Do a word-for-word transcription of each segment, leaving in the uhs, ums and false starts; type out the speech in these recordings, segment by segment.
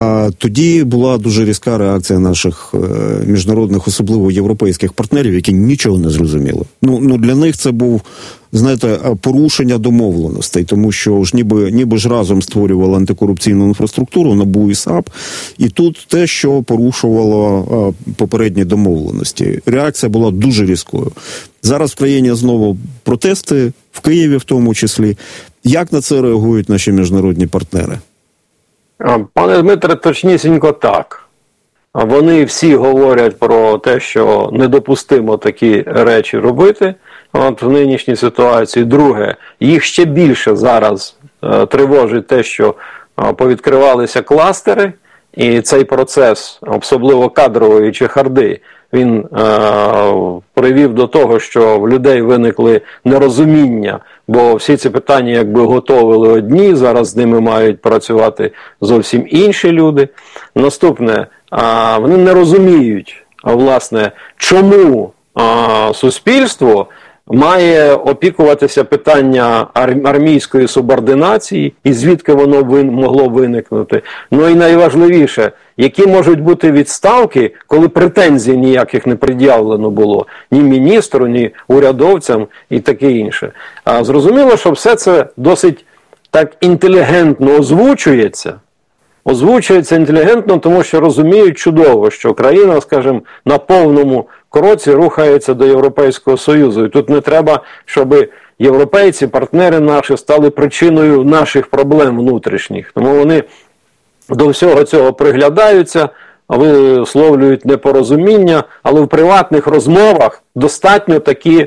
Тоді була дуже різка реакція наших міжнародних, особливо європейських партнерів, які нічого не зрозуміли. Ну, ну для них це був, знаєте, порушення домовленостей, тому що ж ніби, ніби ж разом створювали антикорупційну інфраструктуру, НАБУ і САП, і тут те, що порушувало попередні домовленості. Реакція була дуже різкою. Зараз в країні знову протести, в Києві в тому числі. Як на це реагують наші міжнародні партнери? Пане Дмитре, точнісінько так. Вони всі говорять про те, що недопустимо такі речі робити от в нинішній ситуації. Друге, їх ще більше зараз е, тривожить те, що е, повідкривалися кластери, і цей процес, особливо кадрової чехарди, він е, привів до того, що в людей виникли нерозуміння, бо всі ці питання якби готовили одні, зараз з ними мають працювати зовсім інші люди. Наступне, е, вони не розуміють, власне, чому е, суспільство має опікуватися питання армійської субординації і звідки воно вин, могло виникнути. Ну і найважливіше, які можуть бути відставки, коли претензій ніяких не пред'явлено було ні міністру, ні урядовцям і таке інше. А зрозуміло, що все це досить так інтелігентно озвучується. Озвучується інтелігентно, тому що розуміють чудово, що країна, скажімо, на повному кроці рухається до Європейського Союзу. І тут не треба, щоб європейці, партнери наші, стали причиною наших проблем внутрішніх. Тому вони до всього цього приглядаються, висловлюють непорозуміння, але в приватних розмовах достатньо таки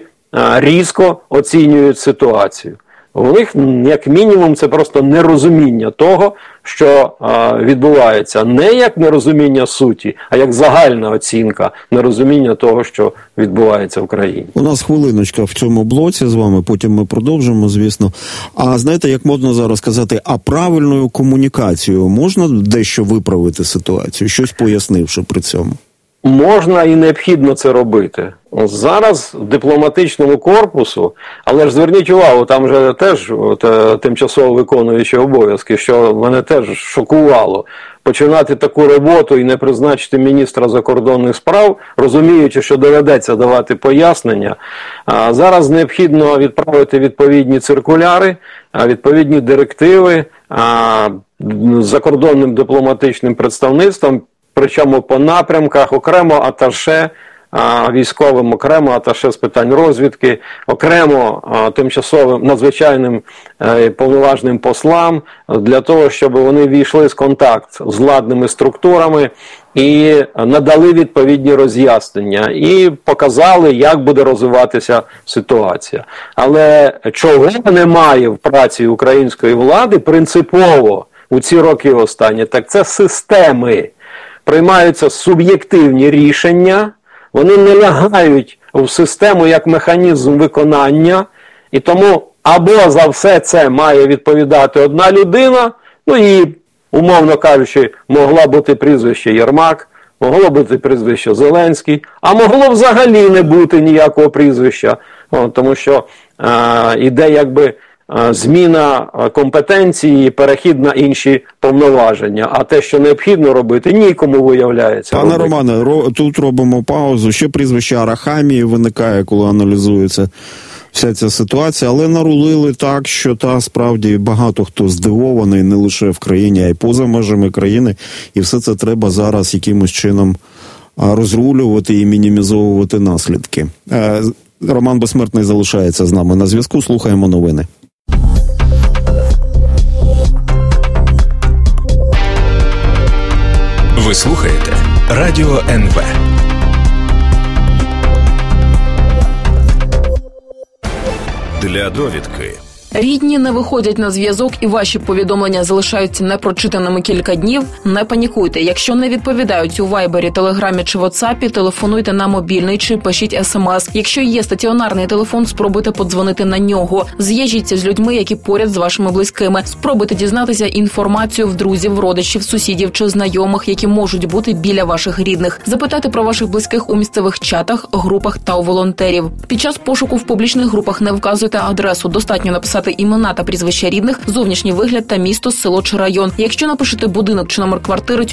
різко оцінюють ситуацію. У них, як мінімум, це просто нерозуміння того, що а, відбувається. Не як нерозуміння суті, а як загальна оцінка нерозуміння того, що відбувається в країні. У нас хвилиночка в цьому блоці з вами, потім ми продовжимо, звісно. А знаєте, як модно зараз казати, а правильною комунікацією можна дещо виправити ситуацію, щось пояснивши при цьому? Можна і необхідно це робити. Зараз дипломатичному корпусу, але ж зверніть увагу, там же теж от, тимчасово виконуючі обов'язки, що мене теж шокувало. Починати таку роботу і не призначити міністра закордонних справ, розуміючи, що доведеться давати пояснення. А зараз необхідно відправити відповідні циркуляри, відповідні директиви а, закордонним дипломатичним представництвом, причому по напрямках, окремо аташе військовим, окремо аташе з питань розвідки, окремо тимчасовим надзвичайним повноважним послам, для того, щоб вони війшли з контакт з владними структурами і надали відповідні роз'яснення, і показали, як буде розвиватися ситуація. Але чого немає в праці української влади принципово у ці роки останні, так це системи. Приймаються суб'єктивні рішення, вони не лягають в систему як механізм виконання, і тому або за все це має відповідати одна людина, ну і, умовно кажучи, могла бути прізвище Єрмак, могло бути прізвище Зеленський, а могло взагалі не бути ніякого прізвища, О, тому що е, іде якби зміна компетенції, перехід на інші повноваження. А те, що необхідно робити, нікому виявляється. Пане робити. Романе, ро, тут робимо паузу. Ще прізвище Арахамії виникає, коли аналізується вся ця ситуація. Але нарулили так, що та справді багато хто здивований не лише в країні, а й поза межами країни. І все це треба зараз якимось чином розрулювати і мінімізовувати наслідки. Роман Безсмертний залишається з нами на зв'язку. Слухаємо новини. Ви слухаєте Радіо ен ве. Для довідки. Рідні не виходять на зв'язок і ваші повідомлення залишаються непрочитаними кілька днів. Не панікуйте. Якщо не відповідають у Вайбері, Телеграмі чи Ватсапі, телефонуйте на мобільний чи пишіть смс. Якщо є стаціонарний телефон, спробуйте подзвонити на нього. Зв'яжіться з людьми, які поряд з вашими близькими. Спробуйте дізнатися інформацію в друзів, родичів, сусідів чи знайомих, які можуть бути біля ваших рідних. Запитайте про ваших близьких у місцевих чатах, групах та у волонтерів. Під час пошуку в публічних групах не вказуйте адресу. Достатньо написати написати імена та прізвища рідних, зовнішній вигляд та місто, село чи район. Якщо напишете будинок чи номер квартири,